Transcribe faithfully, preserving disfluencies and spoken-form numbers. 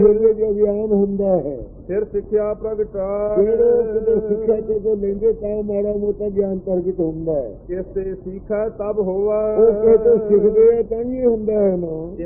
ਜਿਹੜੇ ਜੋ ਗਿਆਨ ਹੁੰਦਾ ਹੈ ਫਿਰ ਸਿੱਖਿਆ ਪ੍ਰਗਟਾਏ। ਜਿਹੜੇ ਕਿਤੇ ਸਿੱਖਿਆ ਤੇ ਜੋ ਲੈਂਦੇ ਤਾਂ ਮਾੜਾ ਮੋਟਾ ਗਿਆਨ ਪ੍ਰਗਟ ਹੁੰਦਾ ਹੈ। ਕਿਸ ਤੇ ਸਿੱਖਾ ਤਬ ਹੋਵਾ। ਉਹ ਕਿਤੇ ਸਿੱਖਦੇ ਆ ਤਾਂ ਹੀ ਹੁੰਦਾ ਹੈ ਨਾ।